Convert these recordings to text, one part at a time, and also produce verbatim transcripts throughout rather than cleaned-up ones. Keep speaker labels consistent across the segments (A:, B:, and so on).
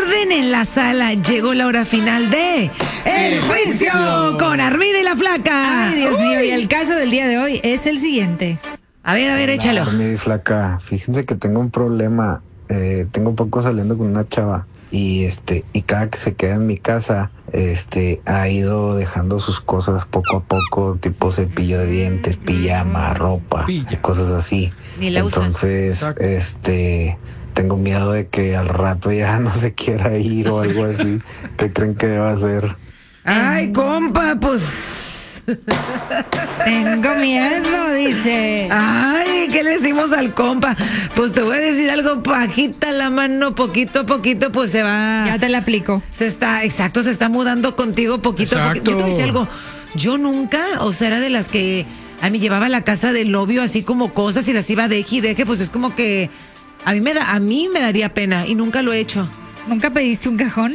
A: orden en la sala. Llegó la hora final de El Juicio con Armida y la Flaca.
B: Ay, Dios Uy. mío, y el caso del día de hoy es el siguiente.
A: A ver, a ver, échalo.
C: Armida y Flaca, fíjense que tengo un problema. Eh, tengo poco saliendo con una chava. Y este, y cada que se queda en mi casa, este, ha ido dejando sus cosas poco a poco, tipo cepillo de dientes, pijama, ropa,
D: Pilla.
C: y cosas así.
A: Ni la usa.
C: Entonces,
D: Exacto.
C: este, tengo miedo de que al rato ya no se quiera ir o algo así. ¿Qué creen que deba hacer?
A: Ay, compa, pues.
B: Tengo miedo, dice.
A: Ay, ¿qué le decimos al compa? Pues te voy a decir algo, pajita la mano, poquito a poquito, pues se va.
B: Ya te la aplico.
A: Se está, exacto, se está mudando contigo poquito a poquito. Yo te voy a decir algo, yo nunca, o sea, era de las que a mí llevaba a la casa del novio así como cosas y las iba deje y deje, pues es como que a mí me da, a mí me daría pena y nunca lo he hecho.
B: ¿Nunca pediste un cajón?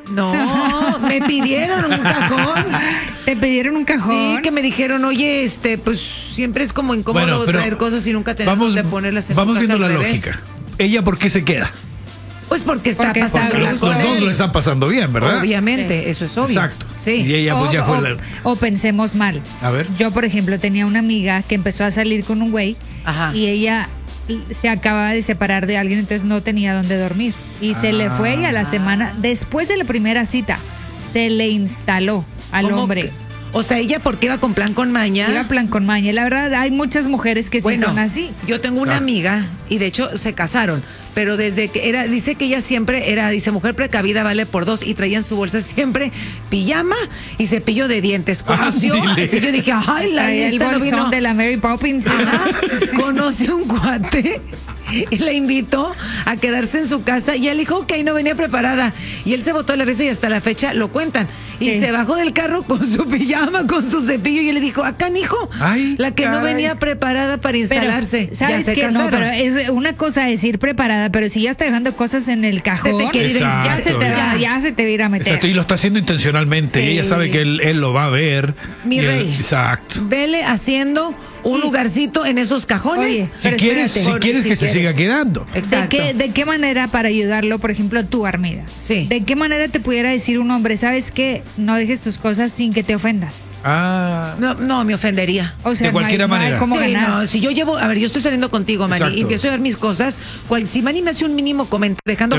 A: No, me pidieron un cajón.
B: ¿Te pidieron un cajón?
A: Sí, que me dijeron, oye, este, pues siempre es como incómodo
D: Bueno, pero
A: traer cosas y nunca tenemos
D: Vamos,
A: de ponerlas en
D: vamos
A: tu casa
D: viendo la
A: al revés.
D: lógica. ¿Ella por qué se queda?
A: Pues porque está
B: Porque está
A: pasando
B: bien
A: las
D: Los
A: cosas.
D: dos lo están pasando bien, ¿verdad?
A: Obviamente,
B: Sí.
A: eso es obvio.
D: Exacto.
A: Sí.
D: Y ella pues
B: o,
D: ya fue
B: o-
D: la...
B: o pensemos mal.
D: A ver.
B: Yo, por ejemplo, tenía una amiga que empezó a salir con un güey
A: Ajá.
B: y ella se acaba de separar de alguien, entonces no tenía dónde dormir. Y se le fue y a la semana, después de la primera cita, se le instaló al
A: ¿Cómo
B: hombre.
A: que? O sea, ella porque iba con plan con maña.
B: Iba plan con maña. La verdad, hay muchas mujeres que sí
A: Bueno,
B: son así.
A: yo tengo una
D: Claro.
A: amiga y de hecho se casaron, pero desde que era, dice que ella siempre era, dice, mujer precavida vale por dos y traía en su bolsa siempre pijama y cepillo de dientes. Conoció,
D: Ándale.
A: así yo dije, ay, la
B: Traía el
A: lista no
B: bolsón
A: vino.
B: de la Mary Poppins.
A: Ajá. Conoció un cuate y la invitó a quedarse en su casa y él dijo que ahí no venía preparada y él se botó de la risa y hasta la fecha lo cuentan y
B: Sí.
A: se bajó del carro con su pijama, con su cepillo y él le dijo, acá hijo,
D: Ay,
A: la que no
D: caray.
A: venía preparada para
B: Pero,
A: instalarse.
B: ¿sabes
A: ya se
B: qué? No,
A: casaron.
B: pero es una cosa es ir preparada, pero si ya está dejando cosas en el cajón,
A: te quiere ir a
B: ya, se
D: Exacto,
B: te va,
A: ya.
B: ya se te va a ir a meter.
D: Exacto, y lo está haciendo intencionalmente.
B: Sí.
D: Y ella sabe que él, él lo va a ver.
A: Mi
D: Y él-
A: rey.
D: exacto.
A: Vele haciendo un
B: Y-
A: lugarcito en esos cajones.
B: Oye,
D: Si
B: pero
D: quieres,
B: espérate.
D: si quieres
A: si
D: que se
A: quieres.
D: siga quedando.
B: ¿De
A: Exacto.
B: qué, ¿De qué manera para ayudarlo, por ejemplo, tú, Armida?
A: Sí.
B: ¿De qué manera te pudiera decir un hombre, sabes qué? No dejes tus cosas sin que te ofendas.
D: Ah,
A: No, no, me ofendería.
B: O sea,
D: De cualquier
B: no hay, no hay
D: manera.
B: cómo
A: Sí,
B: ganar.
A: no, si yo llevo, a ver, yo estoy saliendo contigo, Manny,
D: Exacto.
A: y empiezo a ver mis cosas, cual, si Manny me hace un mínimo comentario, dejando,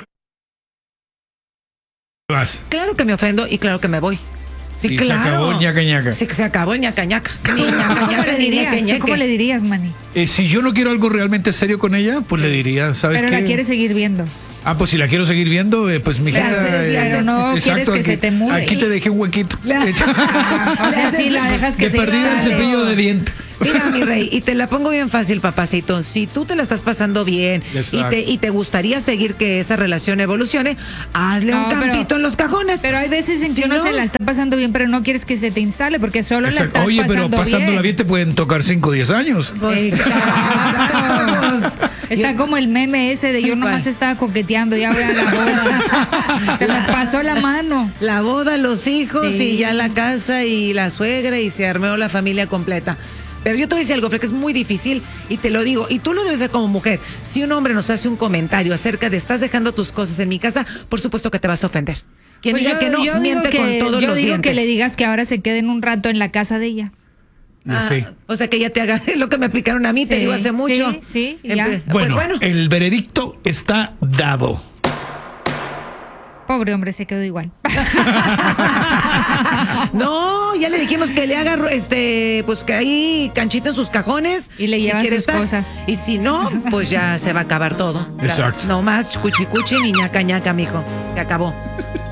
D: vas.
A: claro que me ofendo y claro que me voy. Sí,
D: Y se
A: claro.
D: acabó el ñaca ñaca.
A: Sí, que se acabó el ñaca ñaca. Ni ñaca
B: ¿Cómo
A: ñaca,
B: le
A: ni
B: dirías?
A: ñeque,
B: ¿Tú
A: ñeque.
B: cómo le dirías, Manny?
D: Eh, si yo no quiero algo realmente serio con ella, pues le diría, ¿sabes
B: Pero
D: qué?
B: la quieres seguir viendo.
D: Ah, pues si la quiero seguir viendo, eh, pues mi
A: Le
D: hija.
A: haces- le haces-
B: no quieres que se te mude.
D: Aquí te dejé un huequito.
A: Le-
B: O sea, si la dejas que
D: De
B: se
D: perdida el
B: instale.
D: cepillo de diente.
A: Mira, mi rey, y te la pongo bien fácil, papacito. Si tú te la estás pasando bien y
D: Exacto.
A: te, y te gustaría seguir que esa relación evolucione, hazle
B: No,
A: un
B: pero-
A: campito en los cajones.
B: Pero hay veces en que
A: Si
B: uno
A: no-
B: se la está pasando bien, pero no quieres que se te instale porque solo la
D: Exacto.
B: estás
D: Oye, pero
B: pasando
D: pasándola bien te pueden tocar cinco o diez años.
A: Pues,
B: Exacto. Está
A: Yo-
B: como el meme ese de yo nomás
A: ¿Cuál?
B: estaba coqueteando, ya voy a la boda. Se me pasó la mano.
A: La boda, los hijos
B: Sí.
A: y ya la casa y la suegra y se armó la familia completa. Pero yo te voy a decir algo, Fred, que es muy difícil y te lo digo, y tú lo debes hacer como mujer. Si un hombre nos hace un comentario acerca de estás dejando tus cosas en mi casa, por supuesto que te vas a ofender. Quien
B: Pues
A: diga
B: yo,
A: que no,
B: yo digo
A: miente
B: que,
A: con todos
B: yo
A: los
B: digo
A: dientes.
B: que le digas que ahora se queden un rato en la casa de ella.
D: Y así.
A: Ah, o sea, que ella te haga lo que me aplicaron a mí, te
B: Sí,
A: digo hace mucho.
B: sí, sí, y
A: Empe-
B: ya.
A: Pues
D: Bueno,
A: bueno.
D: el veredicto está dado.
B: Pobre hombre, se quedó igual.
A: No, ya le dijimos que le haga este, pues que ahí canchita en sus cajones.
B: Y le
A: si
B: lleva
A: quiere
B: sus cosas.
A: Y si no, pues ya se va a acabar todo.
D: Exacto.
A: No más cuchi cuchi ni ñaca ñaca, mijo. Se acabó.